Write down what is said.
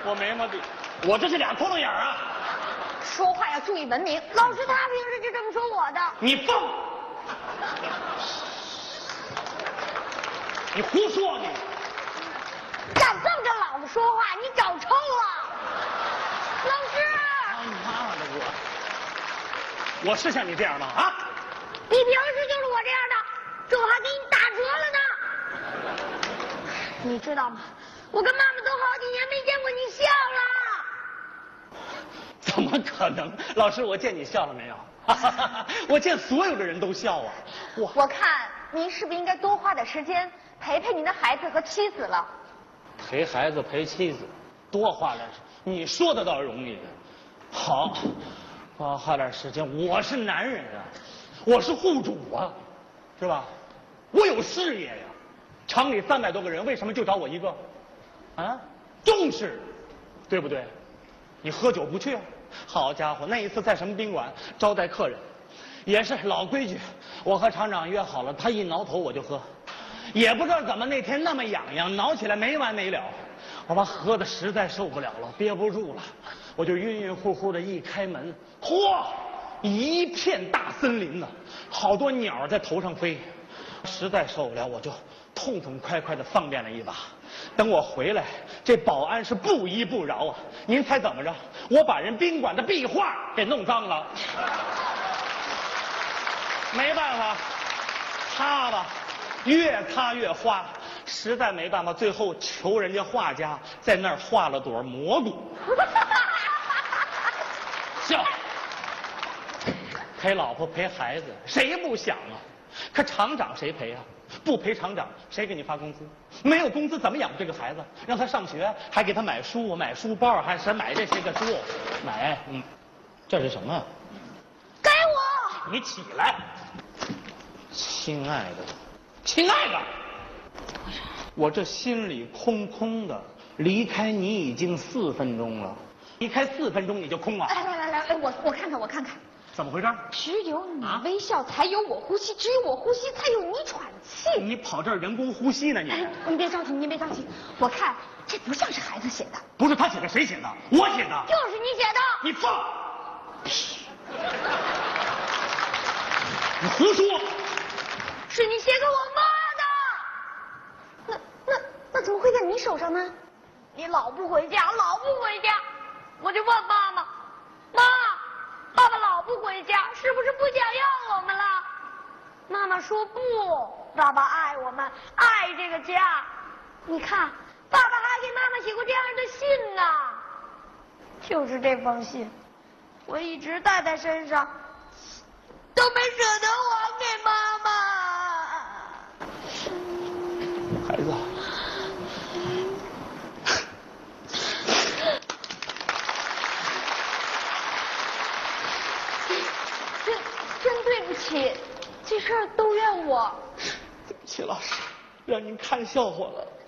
我没毛病，我这是俩窟窿眼儿啊！ 说话要注意文明。老师他平时就这么说我的。 你放！你胡说你！ 敢瞪着老子说话，你找抽了！老师！ 他妈的我是像你这样吗？啊！ 你平时就是我这样的，这我还给你打折了呢。你知道吗？我跟妈妈都好几年没见过你笑了。 怎么可能？老师，我见你笑了没有？我见所有的人都笑啊！ 我看您是不是应该多花点时间陪陪您的孩子和妻子了？ 陪孩子陪妻子，多花点，你说的倒容易。好，多花点时间。我是男人啊，我是户主啊，是吧？我有事业呀。厂里300多个人，为什么就找我一个？啊，重视，对不对？你喝酒不去啊？好家伙，那一次在什么宾馆招待客人，也是老规矩，我和厂长约好了，他一挠头我就喝，也不知道怎么那天那么痒痒，挠起来没完没了，我把喝的实在受不了了，憋不住了，我就晕晕乎乎的一开门，嚯，一片大森林呢，好多鸟在头上飞，实在受不了，我就痛痛快快的方便了一把。等我回来，这保安是不依不饶啊！您猜怎么着？我把人宾馆的壁画给弄脏了。没办法，擦吧，越擦越花，实在没办法，最后求人家画家在那儿画了朵蘑菇。笑，陪老婆陪孩子，谁不想啊？可厂长谁陪啊？不陪厂长，谁给你发工资？没有工资怎么养这个孩子？让他上学，还给他买书、买书包，还是买这些个书？买，这是什么？ 给我！ 你起来，亲爱的，亲爱的，我这心里空空的，离开你已经4分钟了，离开4分钟你就空了。 来，我看看。 怎么回事？ 只有你微笑，才有我呼吸；只有我呼吸，才有你喘气。 你跑这儿人工呼吸呢？ 您别着急，您别着急。我看这不像是孩子写的。 不是他写的，谁写的？我写的。 就是你写的。 你放屁！你胡说！ 是你写给我妈的。那怎么会在你手上呢？你老不回家，我就问妈妈，爸爸老不回家，是不是不想要我们了？妈妈说不，爸爸爱我们，爱这个家。你看，爸爸还给妈妈写过这样的信呢。就是这封信，我一直带在身上，都没舍得还给妈妈。 孩子。 真对不起，这事儿都怨我。 对不起，老师，让您看笑话了。